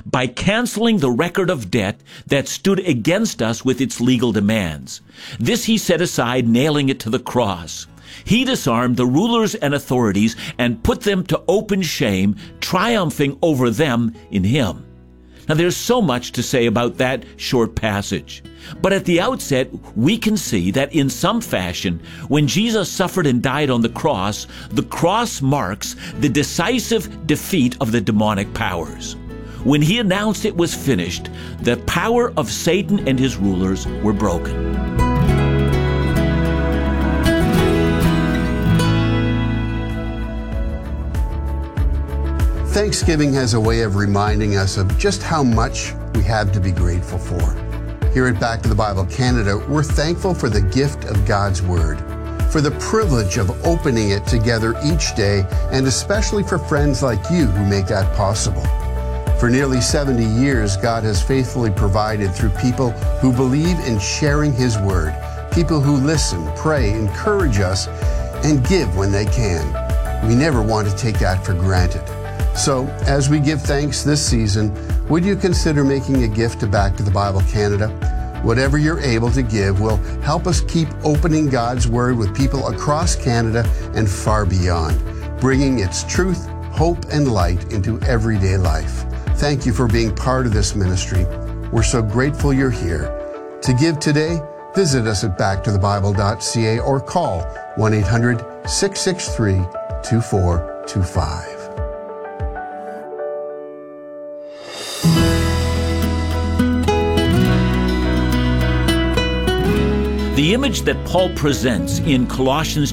by canceling the record of debt that stood against us with its legal demands. This he set aside, nailing it to the cross. He disarmed the rulers and authorities and put them to open shame, triumphing over them in him. Now, there's so much to say about that short passage. But at the outset, we can see that in some fashion, when Jesus suffered and died on the cross marks the decisive defeat of the demonic powers. When he announced it was finished, the power of Satan and his rulers were broken. Thanksgiving has a way of reminding us of just how much we have to be grateful for. Here at Back to the Bible Canada, we're thankful for the gift of God's Word, for the privilege of opening it together each day, and especially for friends like you who make that possible. For nearly 70 years, God has faithfully provided through people who believe in sharing His Word, people who listen, pray, encourage us, and give when they can. We never want to take that for granted. So, as we give thanks this season, would you consider making a gift to Back to the Bible Canada? Whatever you're able to give will help us keep opening God's Word with people across Canada and far beyond, bringing its truth, hope, and light into everyday life. Thank you for being part of this ministry. We're so grateful you're here. To give today, visit us at backtothebible.ca or call 1-800-663-2425. The image that Paul presents in Colossians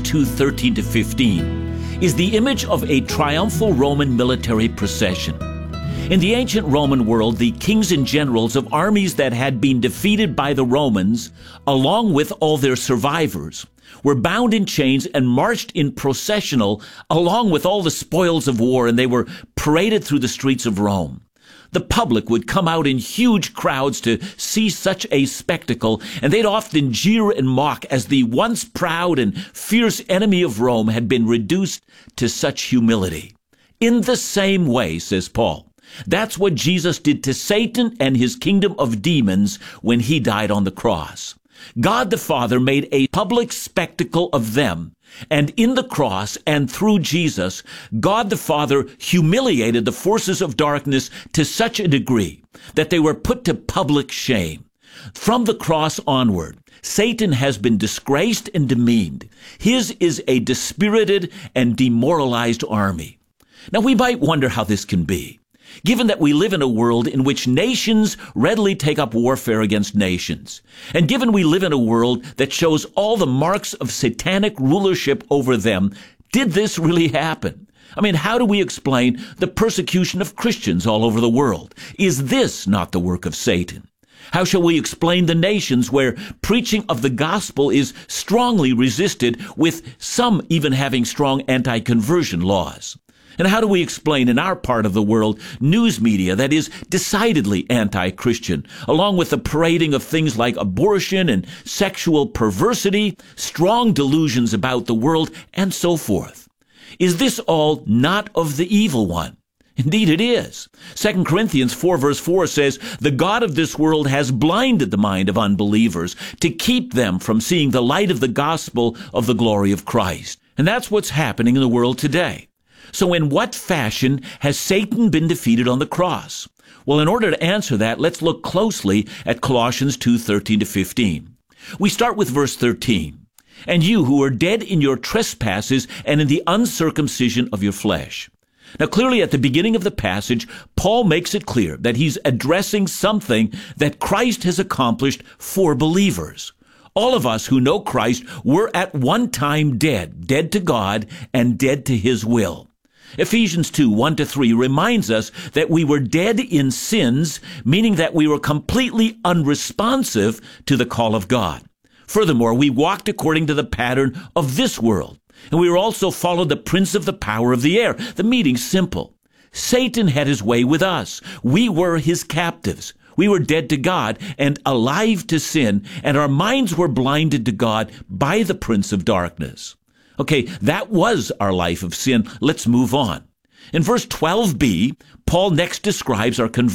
2:13-15 is the image of a triumphal Roman military procession. In the ancient Roman world, the kings and generals of armies that had been defeated by the Romans, along with all their survivors, were bound in chains and marched in processional along with all the spoils of war, and they were paraded through the streets of Rome. The public would come out in huge crowds to see such a spectacle, and they'd often jeer and mock as the once proud and fierce enemy of Rome had been reduced to such humility. In the same way, says Paul, that's what Jesus did to Satan and his kingdom of demons when he died on the cross. God the Father made a public spectacle of them, and in the cross and through Jesus, God the Father humiliated the forces of darkness to such a degree that they were put to public shame. From the cross onward, Satan has been disgraced and demeaned. His is a dispirited and demoralized army. Now, we might wonder how this can be, given that we live in a world in which nations readily take up warfare against nations, and given we live in a world that shows all the marks of satanic rulership over them. Did this really happen? I mean, how do we explain the persecution of Christians all over the world? Is this not the work of Satan? How shall we explain the nations where preaching of the gospel is strongly resisted, with some even having strong anti-conversion laws? And how do we explain in our part of the world news media that is decidedly anti-Christian, along with the parading of things like abortion and sexual perversity, strong delusions about the world, and so forth? Is this all not of the evil one? Indeed it is. 2 Corinthians 4 verse 4 says, "The God of this world has blinded the mind of unbelievers to keep them from seeing the light of the gospel of the glory of Christ." And that's what's happening in the world today. So in what fashion has Satan been defeated on the cross? Well, in order to answer that, let's look closely at Colossians 2:13-15. We start with verse 13. "And you who are dead in your trespasses and in the uncircumcision of your flesh." Now, clearly at the beginning of the passage, Paul makes it clear that he's addressing something that Christ has accomplished for believers. All of us who know Christ were at one time dead to God and dead to his will. Ephesians 2:1-3 reminds us that we were dead in sins, meaning that we were completely unresponsive to the call of God. Furthermore, we walked according to the pattern of this world, and we also followed the prince of the power of the air. The meaning's simple. Satan had his way with us. We were his captives. We were dead to God and alive to sin, and our minds were blinded to God by the prince of darkness. Okay, that was our life of sin. Let's move on. In verse 12b, Paul next describes our conversion.